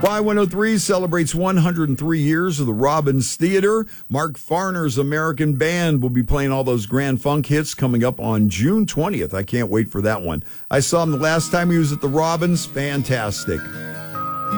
Y103 celebrates 103 years of the Robbins Theater. Mark Farner's American Band will be playing all those Grand Funk hits coming up on June 20th. I can't wait for that one. I saw him the last time he was at the Robbins. Fantastic.